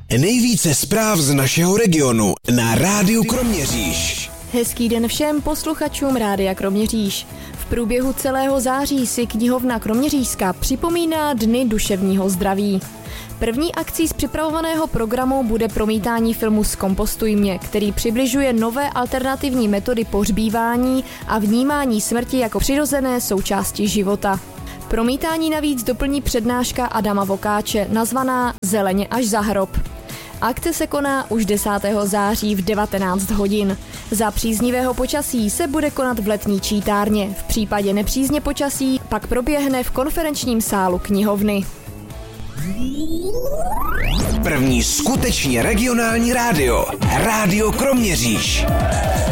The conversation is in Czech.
Nejvíce zpráv z našeho regionu na Rádiu Kroměříž. Hezký den všem posluchačům Rádia Kroměříž. V průběhu celého září si knihovna Kroměřížská připomíná Dny duševního zdraví. První akcí z připravovaného programu bude promítání filmu Zkompostuj mě, který přibližuje nové alternativní metody pohřbívání a vnímání smrti jako přirozené součásti života. Promítání navíc doplní přednáška Adama Vokáče, nazvaná Zeleně až za hrob. Akce se koná už 10. září v 19 hodin. Za příznivého počasí se bude konat v letní čítárně, v případě nepřízně počasí pak proběhne v konferenčním sálu knihovny. První skutečně regionální rádio. Rádio Kroměříž.